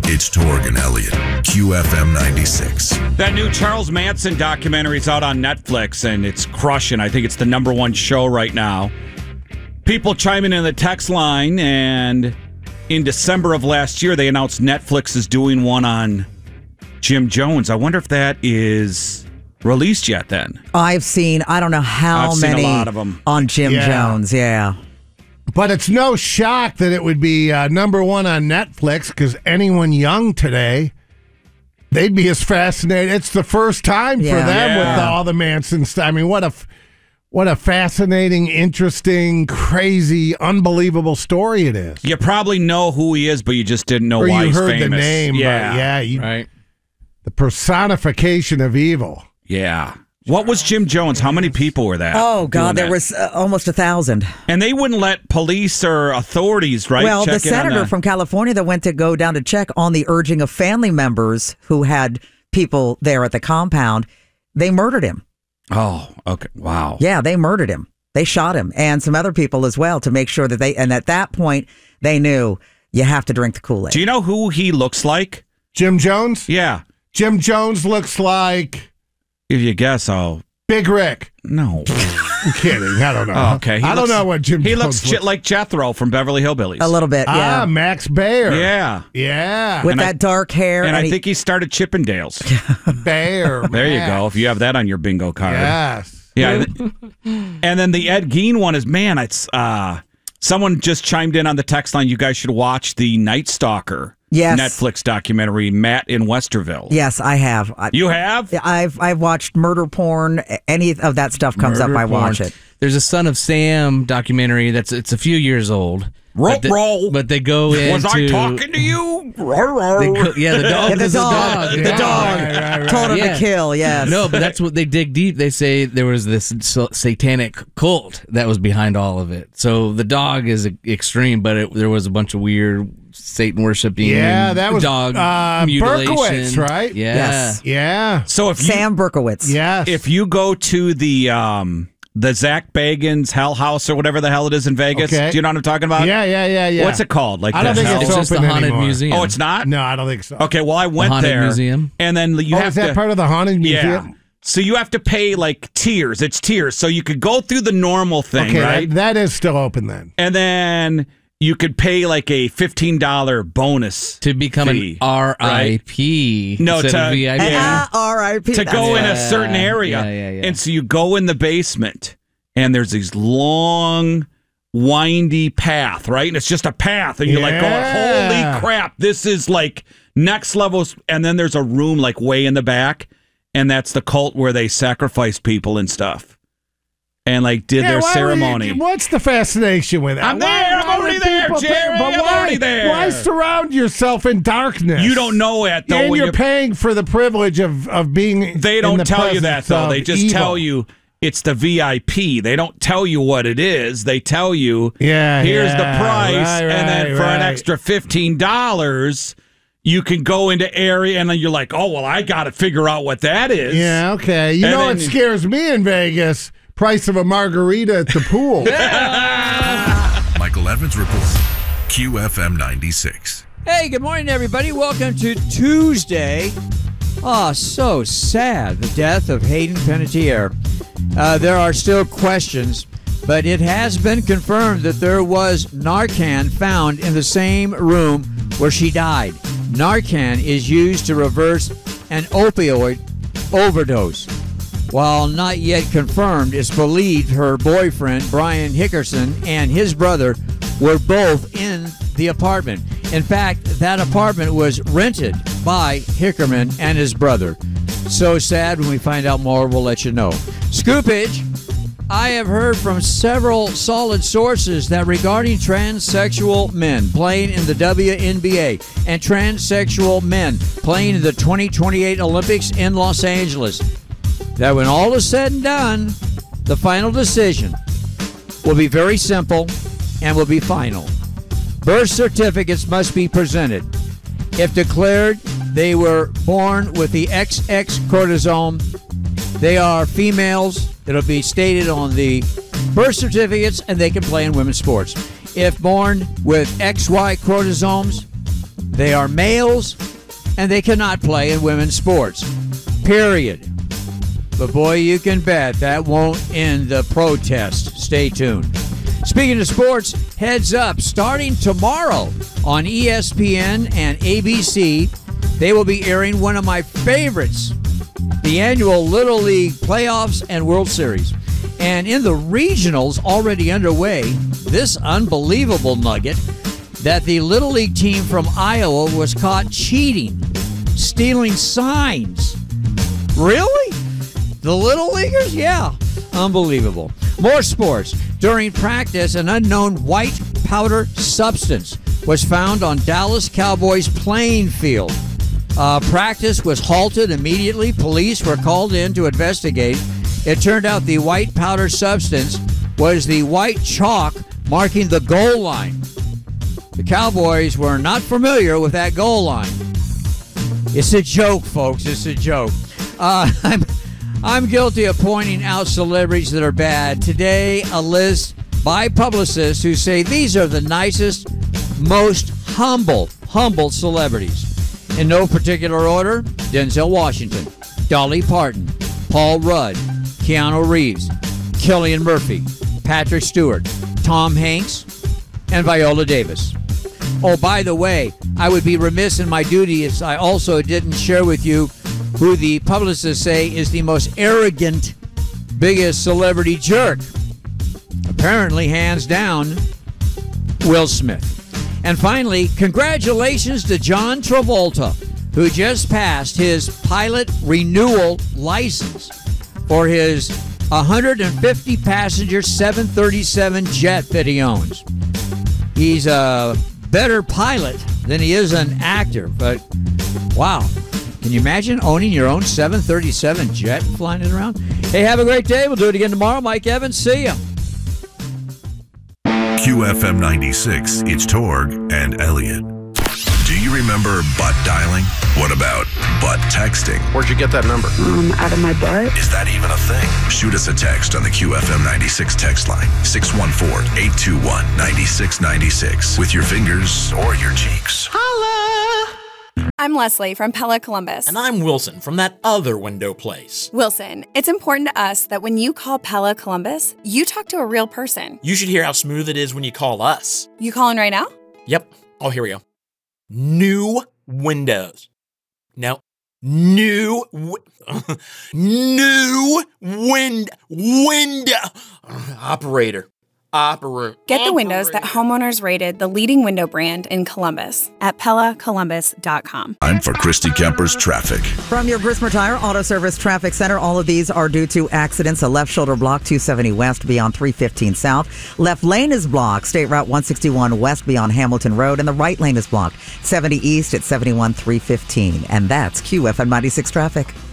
It's Torg and Elliott, QFM 96. That new Charles Manson documentary is out on Netflix, and it's crushing. I think it's the #1 show right now. People chiming in the text line, and in December of last year, they announced Netflix is doing one on Jim Jones. I wonder if that is released yet then. I've seen, I don't know how many a lot of them on Jim Jones, yeah. But it's no shock that it would be #1 on Netflix, because anyone young today, they'd be as fascinated. It's the first time for them with all the Manson stuff. I mean, what a fascinating, interesting, crazy, unbelievable story it is. You probably know who he is, but you just didn't know why he's famous. You heard the name, right. The personification of evil. Yeah. What was Jim Jones? How many people were that? Oh, God, there was almost 1,000. And they wouldn't let police or authorities, right? Well, the senator from California that went to go down to check on the urging of family members who had people there at the compound, they murdered him. Oh, okay. Wow. Yeah, they murdered him. They shot him and some other people as well to make sure that and at that point, they knew you have to drink the Kool-Aid. Do you know who he looks like? Jim Jones? Yeah. Jim Jones looks like... If you guess, Big Rick. No. I'm kidding. I don't know. Oh, okay. I don't know what Jim Jones looks. He looks like Jethro from Beverly Hillbillies. A little bit, yeah. Max Baer. Yeah. Yeah. With that dark hair. And I think he started Chippendales. Baer. There you go. If you have that on your bingo card. Yes. Yeah. And then the Ed Gein one is, man, it's someone just chimed in on the text line. You guys should watch the Night Stalker. Yes. Netflix documentary, Matt in Westerville. Yes, I have. You have? I've watched murder porn. Any of that stuff comes up, I watch it. There's a Son of Sam documentary it's a few years old. Roll. But they go into... Was I talking to you? The dog. The dog. Told him to kill, yes. No, but that's what they dig deep. They say there was this satanic cult that was behind all of it. So the dog is extreme, but there was a bunch of weird Satan worshiping. Yeah, that was dog mutilation. Berkowitz, right? Yeah. Yes. Yeah. So Sam Berkowitz. Yes. If you go to the Zach Bagans Hell House or whatever the hell it is in Vegas, do you know what I'm talking about? Yeah. What's it called? I don't think it's just the haunted museum. Oh, it's not? No, I don't think so. Okay, well, I went haunted there. Museum? And then you have is that part of the haunted museum? Yeah. So you have to pay like tiers. It's tiers. So you could go through the normal thing, right? That is still open then. And then you could pay like a $15 bonus to become fee, an RIP. No, instead of VIP. RIP. To go in a certain area. Yeah. And so you go in the basement, and there's these long, windy path, right? And it's just a path, and you're like going, holy crap, this is like next level. And then there's a room like way in the back, and that's the cult where they sacrifice people and stuff. And like did their ceremony. What's the fascination with it? I'm already there, Jerry. I'm already there. Why surround yourself in darkness? You don't know it though. And when you're paying for the privilege of being. They don't tell you that though. They just evil. tell you it's the VIP. They don't tell you what it is. They tell you, here's the price, and then for an extra $15. You can go into area, and then you're like, oh, well, I got to figure out what that is. Yeah, okay. You know what scares me in Vegas? Price of a margarita at the pool. Michael Evans reports, QFM 96. Hey, good morning, everybody. Welcome to Tuesday. Oh, so sad, the death of Hayden Panettiere. There are still questions, but it has been confirmed that there was Narcan found in the same room where she died. Narcan is used to reverse an opioid overdose. While not yet confirmed, it's believed her boyfriend, Brian Hickerson, and his brother were both in the apartment. In fact, that apartment was rented by Hickerman and his brother. So sad. When we find out more, we'll let you know. Scoopage. I have heard from several solid sources that regarding transsexual men playing in the WNBA and transsexual men playing in the 2028 Olympics in Los Angeles, that when all is said and done, the final decision will be very simple and will be final. Birth certificates must be presented. If declared they were born with the XX chromosome, they are females. It'll be stated on the birth certificates, and they can play in women's sports. If born with XY chromosomes, They are males, and they cannot play in women's sports. Period. But boy, you can bet that won't end the protest. Stay tuned. Speaking of sports, heads up, starting tomorrow on ESPN and ABC, they will be airing one of my favorites, the annual Little League Playoffs and World Series. And in the regionals already underway, this unbelievable nugget that the Little League team from Iowa was caught cheating, stealing signs. Really? The Little Leaguers? Yeah. Unbelievable. More sports. During practice, an unknown white powder substance was found on Dallas Cowboys playing field. Practice was halted immediately. Police were called in to investigate. It turned out the white powder substance was the white chalk marking the goal line. The Cowboys were not familiar with that goal line. It's a joke, folks. It's a joke. I'm guilty of pointing out celebrities that are bad. Today, a list by publicists who say these are the nicest, most humble celebrities. In no particular order: Denzel Washington, Dolly Parton, Paul Rudd, Keanu Reeves, Cillian Murphy, Patrick Stewart, Tom Hanks, and Viola Davis. Oh, by the way, I would be remiss in my duty if I also didn't share with you who the publicists say is the most arrogant, biggest celebrity jerk. Apparently, hands down, Will Smith. And finally, congratulations to John Travolta, who just passed his pilot renewal license for his 150-passenger 737 jet that he owns. He's a better pilot than he is an actor, but wow. Can you imagine owning your own 737 jet and flying it around? Hey, have a great day. We'll do it again tomorrow. Mike Evans, see ya. QFM 96, it's Torg and Elliot. Do you remember butt dialing? What about butt texting? Where'd you get that number? Out of my butt. Is that even a thing? Shoot us a text on the QFM 96 text line, 614-821-9696, with your fingers or your cheeks. I'm Leslie from Pella Columbus. And I'm Wilson from that other window place. Wilson, it's important to us that when you call Pella Columbus, you talk to a real person. You should hear how smooth it is when you call us. You calling right now? Yep. Oh, here we go. New windows. No. New window. Operator. Get the windows that homeowners rated the leading window brand in Columbus at PellaColumbus.com. Time for Christy Kemper's traffic. From your Grismer Tire Auto Service Traffic Center, all of these are due to accidents. A left shoulder block, 270 west beyond 315 south. Left lane is blocked, State Route 161 west beyond Hamilton Road. And the right lane is blocked, 70 east at 71 315. And that's QFM 96 traffic.